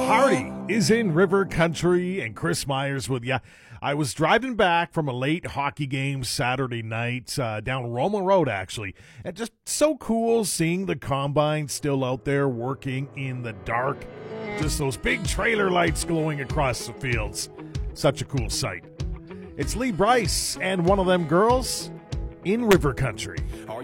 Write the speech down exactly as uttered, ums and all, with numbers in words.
Hardy is in River Country, and Chris Myers with you. I was driving back from a late hockey game Saturday night uh, down Roma Road, actually, and just so cool seeing the combine still out there working in the dark. Just those big trailer lights glowing across the fields. Such a cool sight. It's Lee Brice and One of Them Girls in River Country.